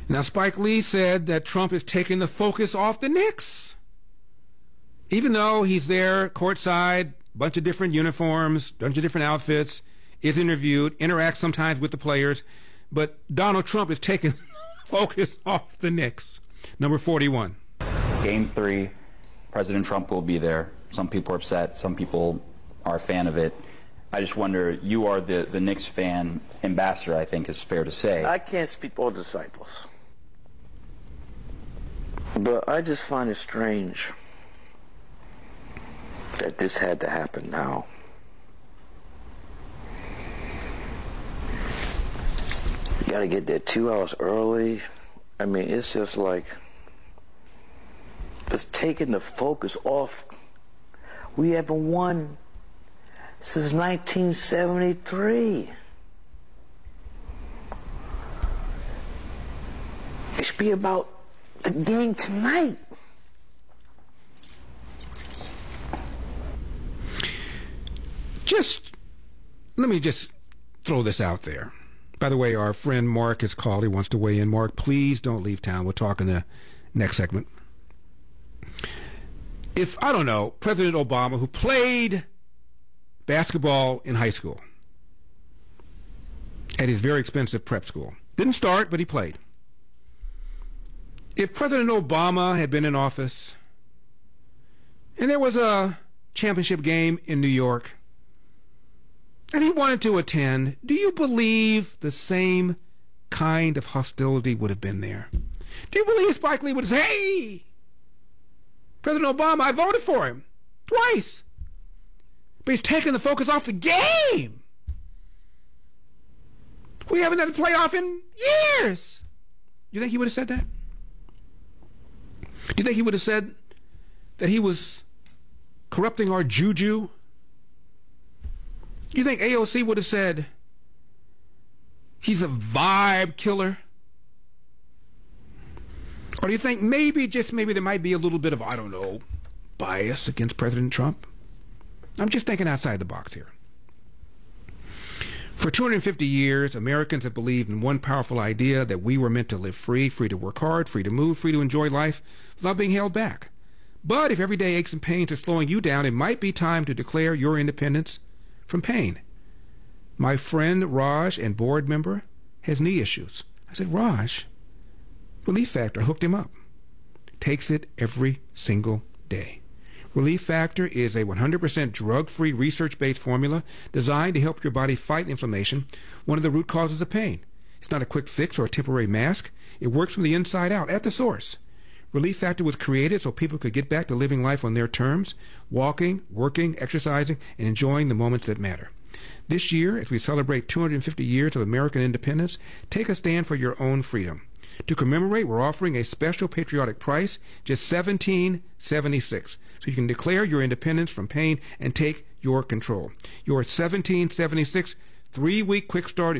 Now, Spike Lee said that Trump is taking the focus off the Knicks. Even though he's there courtside, bunch of different uniforms, bunch of different outfits, is interviewed, interacts sometimes with the players, but Donald Trump is taking focus off the Knicks. Number 41. Game 3, President Trump will be there. Some people are upset, some people are a fan of it. I just wonder, you are the Knicks fan ambassador, I think is fair to say. I can't speak for disciples, but I just find it strange that this had to happen now. You got to get there 2 hours early. I mean, it's just like it's taking the focus off. We haven't won since 1973. It should be about the game tonight. Let me just throw this out there. By the way, our friend Mark has called. He wants to weigh in. Mark, please don't leave town. We'll talk in the next segment. If, I don't know, President Obama, who played basketball in high school at his very expensive prep school, didn't start, but he played. If President Obama had been in office and there was a championship game in New York and he wanted to attend, do you believe the same kind of hostility would have been there? Do you believe Spike Lee would say, hey, President Obama, I voted for him twice, but he's taking the focus off the game. We haven't had a playoff in years. You think he would have said that? Do you think he would have said that he was corrupting our juju? Do you think AOC would have said he's a vibe killer? Or do you think maybe, just maybe, there might be a little bit of, I don't know, bias against President Trump? I'm just thinking outside the box here. For 250 years, Americans have believed in one powerful idea, that we were meant to live free, free to work hard, free to move, free to enjoy life without being held back. But if everyday aches and pains are slowing you down, it might be time to declare your independence from pain. My friend Raj, and board member, has knee issues. I said, Raj, Relief Factor hooked him up. Takes it every single day. Relief Factor is a 100% drug-free, research-based formula designed to help your body fight inflammation, one of the root causes of pain. It's not a quick fix or a temporary mask. It works from the inside out, at the source. Relief Factor was created so people could get back to living life on their terms, walking, working, exercising, and enjoying the moments that matter. This year, as we celebrate 250 years of American independence, take a stand for your own freedom. To commemorate, we're offering a special patriotic price, just $17.76, so you can declare your independence from pain and take your control. Your $17.76 3-week quick start